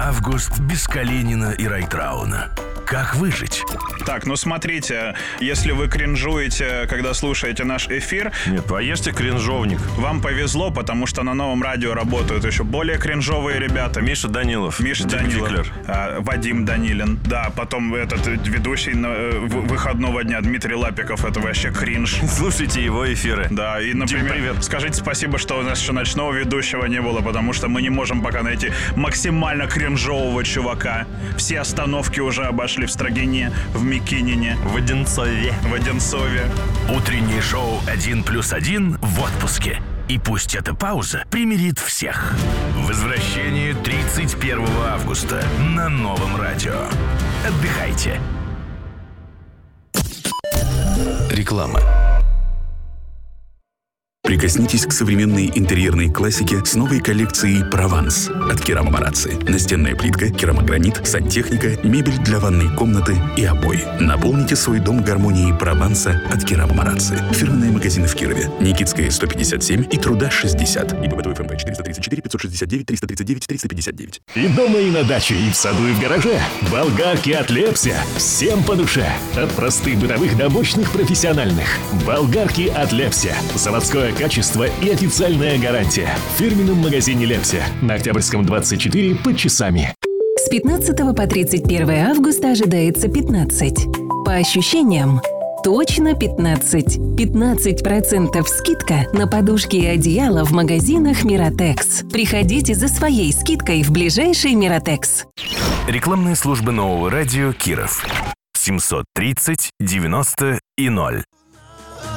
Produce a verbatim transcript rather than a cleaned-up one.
Август без Калинина и Райтрауна. Как выжить? Так, ну смотрите, если вы кринжуете, когда слушаете наш эфир... Нет, поешьте кринжовник. Вам повезло, потому что на новом радио работают еще более кринжовые ребята. Миша Данилов. Миша Данилов. А, Вадим Данилин. Да, потом этот ведущий на, в, выходного дня Дмитрий Лапиков. Это вообще кринж. Слушайте его эфиры. Да, и, например, Дим, привет. Скажите спасибо, что у нас еще ночного ведущего не было, потому что мы не можем пока найти максимально кринжового чувака. Все остановки уже обошли в Строгине, в Микинине, в Одинцове. В Одинцове. Утреннее шоу «Один плюс один» в отпуске. И пусть эта пауза примирит всех. Возвращение тридцать первого августа на новом радио. Отдыхайте. Реклама. Прикоснитесь к современной интерьерной классике с новой коллекцией «Прованс» от Керама Марацци. Настенная плитка, керамогранит, сантехника, мебель для ванной комнаты и обои. Наполните свой дом гармонией Прованса от Керама Марацци. Фирменные магазины в Кирове. Никитская, сто пятьдесят семь и Труда, шестьдесят. И ББТУ ФМП четыреста тридцать четыре пятьсот шестьдесят девять триста тридцать девять триста пятьдесят девять. И дома, и на даче, и в саду, и в гараже. Болгарки от Лепся. Всем по душе. От простых бытовых до мощных профессиональных. Болгарки от Лепся. Заводское качество и официальная гарантия. В фирменном магазине Лепся. На Октябрьском двадцать четыре под Часами. С пятнадцатого по тридцать первое августа ожидается пятнадцать. По ощущениям, точно пятнадцать. пятнадцать процентов скидка на подушки и одеяла в магазинах Миротекс. Приходите за своей скидкой в ближайший Миротекс. Рекламные службы нового радио Киров. семьсот тридцать девяносто и ноль.